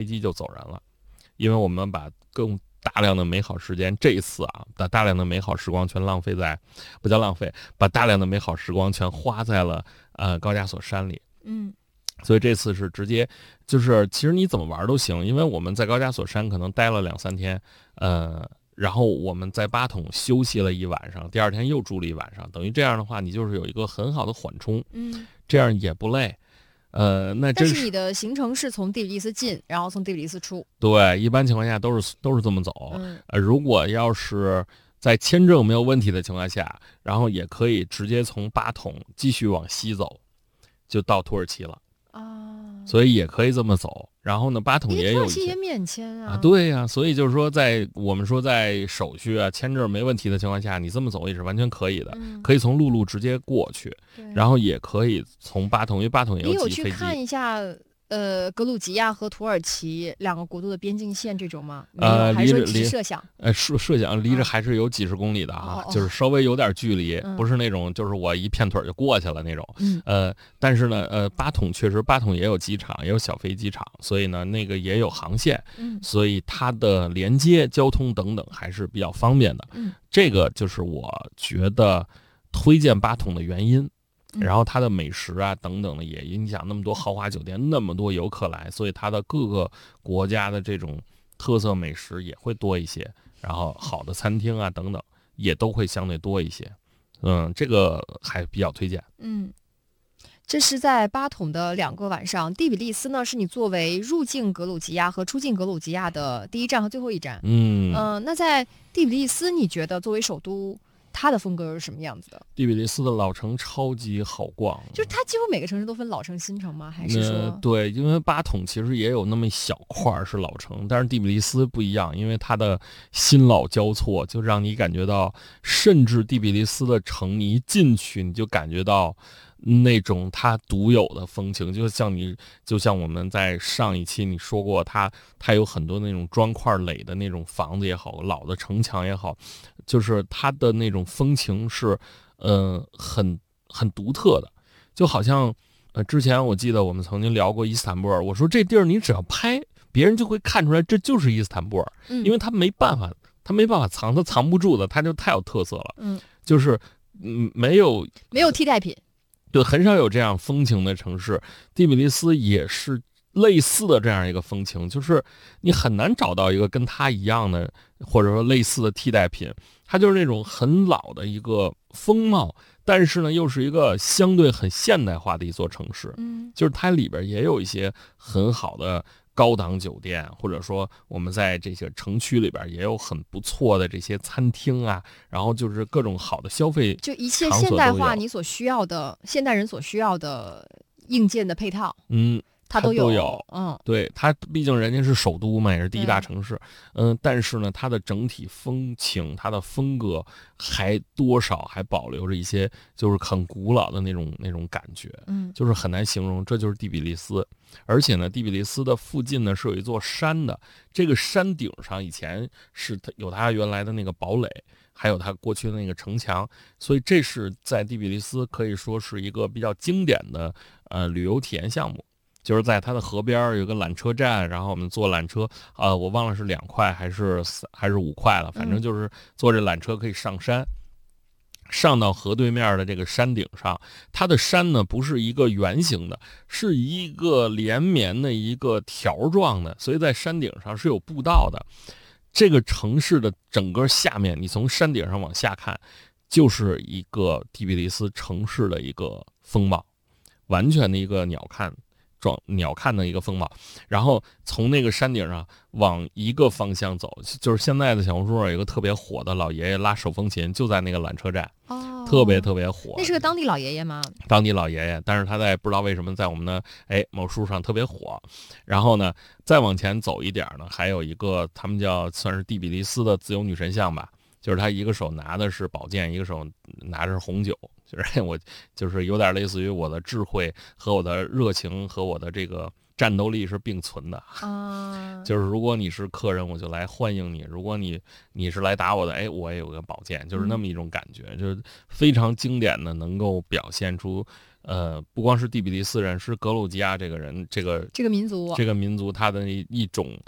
机就走人了，因为我们把更大量的美好时间，这一次啊，把大量的美好时光全浪费在，不叫浪费，把大量的美好时光全花在了高加索山里。所以这次是直接就是其实你怎么玩都行，因为我们在高加索山可能待了2-3天，然后我们在巴统休息了一晚上，第二天又住了一晚上，等于这样的话你就是有一个很好的缓冲，这样也不累。那但是你的行程是从第比利斯进，然后从第比利斯出。 对，一般情况下都是这么走。如果要是在签证没有问题的情况下，然后也可以直接从巴统继续往西走，就到土耳其了。所以也可以这么走。然后呢，巴统也有一些， 土耳其也免签啊。 对呀，所以就是说，我们说在手续啊、签证没问题的情况下，你这么走也是完全可以的，可以从陆路直接过去，然后也可以从巴统，因为巴统也有几飞机。 你有去看一下格鲁吉亚和土耳其两个国度的边境线这种吗？还是只设想？ 设想离着还是有几十公里的啊，就是稍微有点距离，不是那种就是我一片腿就过去了那种。但是呢，巴统也有机场，也有小飞机场，所以呢，那个也有航线，所以它的连接、交通等等还是比较方便的。这个就是我觉得推荐巴统的原因。然后它的美食啊等等的也影响那么多豪华酒店，那么多游客来，所以它的各个国家的这种特色美食也会多一些，然后好的餐厅啊等等也都会相对多一些。这个还比较推荐。 这是在巴统的2个晚上。第比利斯呢，是你作为入境格鲁吉亚和出境格鲁吉亚的第一站和最后一站。那在第比利斯，你觉得作为首都，它的风格是什么样子的？ 第比利斯的老城超级好逛， 就是它几乎每个城市都分老城新城吗？还是说对，因为巴统其实也有那么一小块是老城，但是第比利斯不一样，因为它的新老交错，就让你感觉到，甚至第比利斯的城你一进去你就感觉到那种它独有的风情，就像我们在上一期你说过，它有很多那种砖块垒的那种房子也好，老的城墙也好，就是它的那种风情是很独特的。就好像之前我记得我们曾经聊过伊斯坦布尔，我说这地儿你只要拍，别人就会看出来这就是伊斯坦布尔，因为它没办法藏，它藏不住的，它就太有特色了。就是没有替代品。 对，很少有这样风情的城市。第比利斯也是类似的这样一个风情，就是你很难找到一个跟它一样的或者说类似的替代品。它就是那种很老的一个风貌，但是呢又是一个相对很现代化的一座城市。就是它里边也有一些很好的高档酒店，或者说我们在这些城区里边也有很不错的这些餐厅啊，然后就是各种好的消费就一切现代化你所需要的现代人所需要的硬件的配套，它都有。 对，它毕竟人家是首都嘛，也是第一大城市。但是呢，它的整体风情、它的风格还多少还保留着一些就是很古老的那种感觉。就是很难形容，这就是第比利斯。而且呢，第比利斯的附近呢是有一座山的，这个山顶上以前是有它原来的那个堡垒，还有它过去的那个城墙，所以这是在第比利斯可以说是一个比较经典的旅游体验项目。就是在它的河边有个缆车站，然后我们坐缆车，我忘了是2块还是5块了，反正就是坐这缆车可以上山，上到河对面的这个山顶上。它的山呢不是一个圆形的，是一个连绵的一个条状的，所以在山顶上是有步道的。这个城市的整个下面，你从山顶上往下看，就是一个第比利斯城市的一个风貌，完全的一个鸟瞰的一个风貌。然后从那个山顶上往一个方向走，就是现在的小红书上有一个特别火的老爷爷拉手风琴，就在那个缆车站，特别特别火。 那是个当地老爷爷吗？ 当地老爷爷，但是他不知道为什么在我们的某书上特别火。然后呢，再往前走一点呢，还有一个他们算是第比利斯的自由女神像吧，就是他一个手拿的是宝剑，一个手拿着是红酒。就是我就是有点类似于我的智慧和我的热情和我的这个战斗力是并存的。就是如果你是客人，我就来欢迎你；如果你是来打我的，我也有个宝剑，就是那么一种感觉，就是非常经典的，能够表现出不光是第比利斯人，是格鲁吉亚这个人，这个民族， 他的一种